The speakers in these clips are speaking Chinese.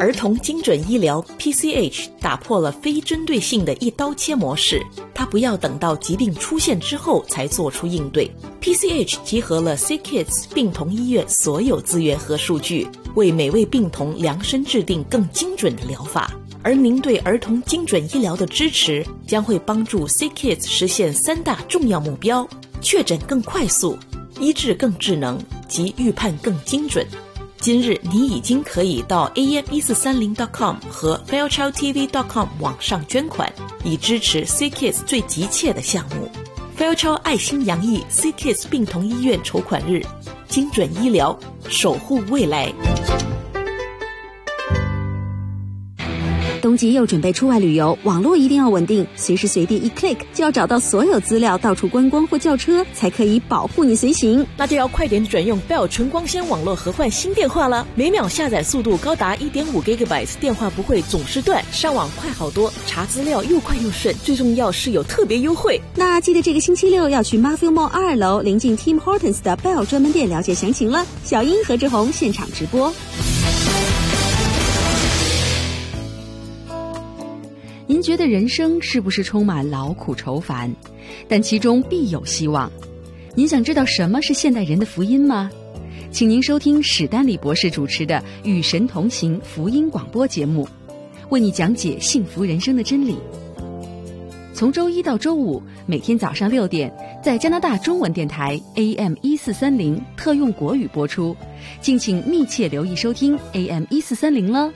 儿童精准医疗 PCH 打破了非针对性的一刀切模式，它不要等到疾病出现之后才做出应对。PCH 集合了 SickKids 病童医院所有资源和数据，为每位病童量身制定更精准的疗法。而您对儿童精准医疗的支持，将会帮助 SickKids 实现3大重要目标：确诊更快速、医治更智能及预判更精准。今日你已经可以到 am1430.com 和 fairchildtv.com 网上捐款，以支持 SickKids 最急切的项目。Fairchild 爱心洋溢 SickKids 病童医院筹款日，精准医疗，守护未来。 冬季又准备出外旅游，网络一定要稳定，随时随地一 click 就要找到所有资料，到处观光或叫车才可以保护你随行。 那就要快点转用 Bell 纯光纤网络和换新电话了，每秒下载速度高达 1.5 GB， 电话不会总是断，上网快好多，查资料又快又顺，最重要是有特别优惠。 那记得这个星期六要去 Marfield Mall 2楼临近 Tim Hortons 的 Bell 专门店了解详情了。小英和志宏现场直播。 您觉得人生是不是充满劳苦愁烦？但其中必有希望。您想知道什么是现代人的福音吗？请您收听史丹利博士主持的《与神同行》福音广播节目，为你讲解幸福人生的真理。从周一到周五，每天早上6点，在加拿大中文电台 AM1430特用国语播出，敬请密切留意收听 AM1430了。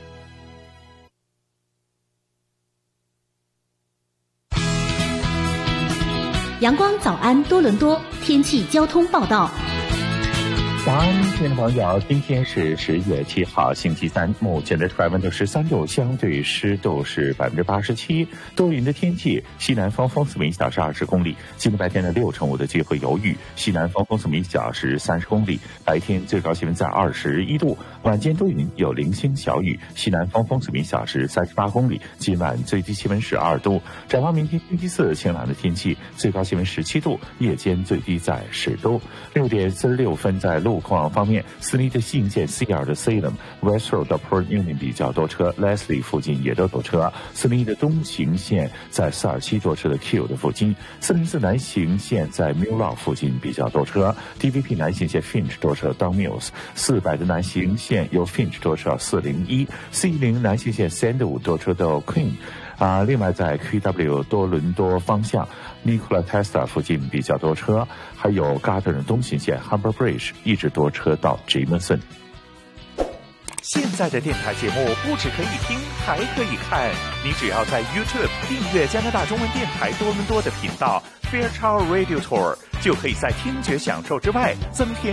阳光早安多伦多天气交通报道。 早安，亲爱的朋友，今天是10月7号，星期三，目前的室外温度13度，相对湿度是87%，多云的天气，西南风风速每小时20公里，今天白天的65%的机会有雨，西南风风速每小时30公里，白天最高气温在21度，晚间多云有零星小雨，西南风风速每小时38公里，今晚最低气温12度。展望明天星期四，晴朗的天气，最高气温17度，夜间最低在10度。6点46分，在路况方面，斯尼的西营线 CR 的 Salem、West Road 到 Port Union 比较多车 ，Leslie 附近也都多车。斯尼的东行线在427多车的 Q 的附近，404南行线在 Millrock 附近比较多车 ，DVP 南行线 Finch 多车 Don Mills，400的南行线由 Finch 多车401，410南行线 Sandwood 多车到 Queen。另外在 QW 多伦多方向 Nikola Tesla 附近比较多车，还有 Gardner 东行线 Humber Bridge 一直多车到 Jameson。 现在的电台节目不只可以听，还可以看。你只要在 YouTube 订阅加拿大中文电台多伦多的频道 Fairchild Radio Tour， 就可以在听觉享受之外增添